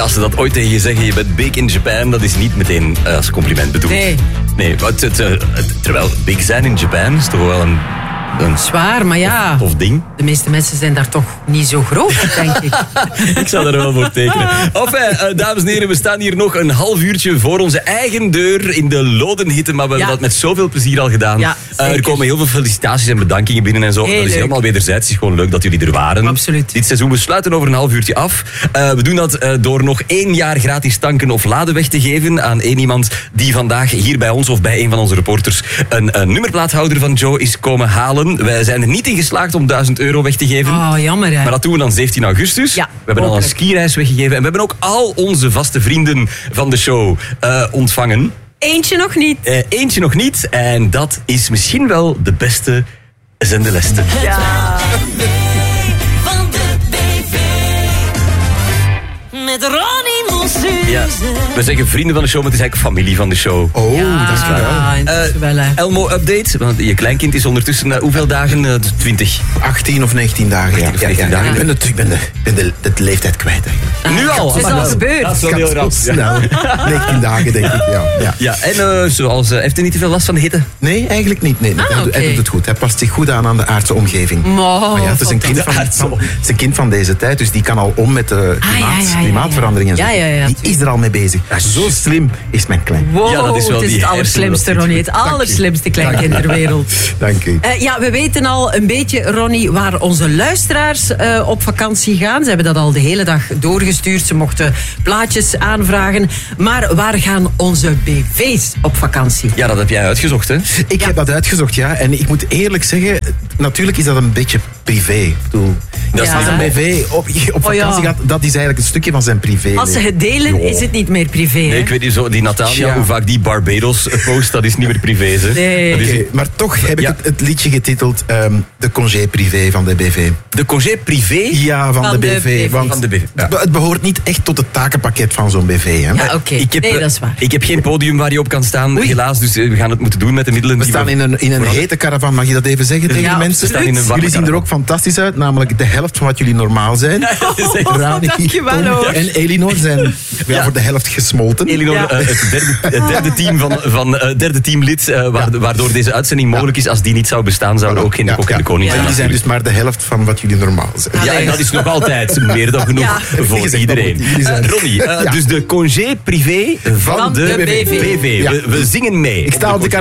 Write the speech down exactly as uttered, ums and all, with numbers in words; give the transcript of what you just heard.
als ze dat ooit tegen je zeggen, je bent big in Japan, dat is niet meteen uh, als compliment bedoeld. Nee. Nee, het, het, het, terwijl big zijn in Japan is toch wel een... Een zwaar, maar ja, tof ding. De meeste mensen zijn daar toch niet zo groot, denk ik. Ik zou er wel voor tekenen. Enfin, uh, dames en heren, we staan hier nog een half uurtje voor onze eigen deur in de Lodenhitte, maar we hebben ja. dat met zoveel plezier al gedaan. Ja, uh, er komen heel veel felicitaties en bedankingen binnen en zo. Heel dat is leuk. helemaal wederzijds. Het is gewoon leuk dat jullie er waren. Absoluut. Dit seizoen, we sluiten over een half uurtje af. Uh, we doen dat uh, door nog één jaar gratis tanken of laden weg te geven aan één iemand die vandaag hier bij ons of bij een van onze reporters een, een nummerplaathouder van Joe is komen halen. Wij zijn er niet in geslaagd om duizend euro weg te geven. Oh, jammer hè. Maar dat doen we dan zeventien augustus. Ja, we hebben hopelijk al een skireis weggegeven. En we hebben ook al onze vaste vrienden van de show uh, ontvangen. Eentje nog niet. Uh, eentje nog niet. En dat is misschien wel de beste zendeleste. Ja. Van de B V. Met Ronnie Mossuze. Ja. We zeggen vrienden van de show, maar het is eigenlijk familie van de show. Oh, Ja, dat is gedaan. ja, Uh, wel, hè. Elmo update, want je kleinkind is ondertussen uh, hoeveel dagen? Uh, twintig. achttien of negentien dagen. Ja. achttien of negentien dagen. Ik ben, het, ik ben, de, ik ben de, de leeftijd kwijt eigenlijk. Nu al? Het is al gebeurd. Dat is wel Het heel gaat rap. zo snel. negentien dagen denk ik, ja. ja. Ja, en uh, zoals, uh, heeft hij niet te veel last van de hitte? Nee, eigenlijk niet. Nee, nee. Ah, hij, doet- oké. hij doet het goed. Hij past zich goed aan aan de aardse omgeving. Oh, Maar ja, het is een kind van, fantastisch. van, het is een kind van deze tijd, dus die kan al om met de Ah, klimaat, ja, ja, ja, ja. klimaatverandering en zo. Ja, ja, ja, die is er al mee bezig. Zo slim is mijn klein. Wow, Ja, dat is wel het is die het allerslimste, hersenen, dat Ronnie. Het allerslimste kleinkind ter wereld. Dank u. Uh, ja, we weten al een beetje, Ronnie, waar onze luisteraars uh, op vakantie gaan. Ze hebben dat al de hele dag doorgestuurd. Ze mochten plaatjes aanvragen. Maar waar gaan onze B V's op vakantie? Ja, dat heb jij uitgezocht, hè? Ik Ja. heb dat uitgezocht, ja. En ik moet eerlijk zeggen, natuurlijk is dat een beetje privé. Ik bedoel, Dat is Ja. als een B V op, op Oh, ja. vakantie gaat, dat is eigenlijk een stukje van zijn privé. Als ze het delen, is het niet meer privé. Nee, hè? ik weet niet, zo, die Natalia, Ja. hoe vaak die Barbados post, dat is niet meer privé, hè? Nee. Dat is Oké, maar toch heb ik Ja. het, het liedje getiteld ehm, De congé privé van de B V. de congé privé Ja, van, Van de de B V. B V. Want van de B V. Ja. het behoort niet echt tot het takenpakket van zo'n B V. Hè? Ja, oké. Ik heb, Nee, eh, dat is waar. ik heb geen podium waar je op kan staan, Oei. helaas. Dus eh, we gaan het moeten doen met de middelen We die staan in een, in een hete caravan, mag je dat even zeggen tegen Ja, de mensen? we staan in een warme Jullie zien er caravan. ook fantastisch uit, namelijk de helft van wat jullie normaal zijn. Dat is echt- Rani, dankjewel, Tom hoor. en Elinor zijn ja, Ja. voor de helft gesmolten. Elinor, Ja. eh, het, derde, het derde team van, van uh, derde teamlid, uh, wa- Ja. waardoor deze uitzending mogelijk is. Als die niet zou bestaan, zouden ook geen de kok en de koning Maar zijn. jullie zijn dus maar de helft van wat jullie normaal zijn. Ja, en dat is nog altijd meer dan genoeg Ja. voor Gezegd, iedereen. maar goed, jullie zijn- Uh, Ronnie, uh, Ja. dus de congé privé van, Van de, de B V. B V. Ja. We, we zingen mee. Ik sta op de congé.